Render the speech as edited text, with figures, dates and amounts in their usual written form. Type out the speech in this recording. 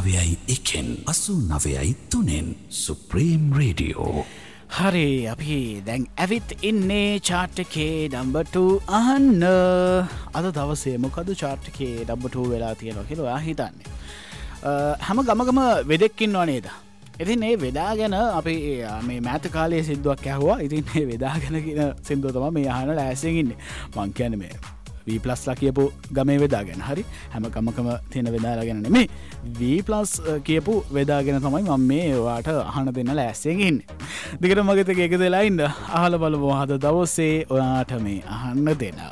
89.1 89.3 supreme radio. හරි අපි දැන් ඇවිත් ඉන්නේ චාට් එකේ නම්බර් 2 අහන්න. අද දවසේ මොකද චාට් එකේ නම්බර් 2 වෙලා තියෙනවා කියලා ඔයා හිතන්නේ? හැම ගමකම වෙදෙක් ඉන්නව නේද? ඉතින් මේ වෙදා ගැන අපි මේ මෑත කාලයේ සින්දුවක් ඇහුවා. ඉතින් මේ වෙදා ගැන කියන සින්දුව තමයි මේ අහන ලෑස්තියෙන් ඉන්නේ. මං කියන්නේ මේ V+ ලා කියපු ගමේ වෙදා ගැන. හරි හැම ගමකම තියෙන වෙදාලා ගැන නෙමෙයි. V+ කියපු වෙදා ගැන තමයි මම මේ ඔයාට අහන්න දෙන්න ලෑස්තියෙන් ඉන්නේ. දිගටම මගෙත් එකතු වෙලා ඉන්න. අහලා බලමු අද දවසේ ඔයාට මේ අහන්න දෙන